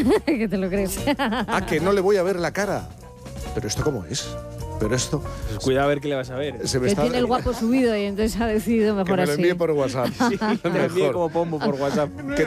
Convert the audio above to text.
Que te lo crees. Ah, que no le voy a ver la cara. ¿Pero esto cómo es? Pero esto... Cuidado a ver qué le vas a ver. Se me Que está... tiene el guapo subido y entonces ha decidido Que mejor me lo así. envíe por WhatsApp. Sí, te lo envíe Mejor. como pombo por WhatsApp.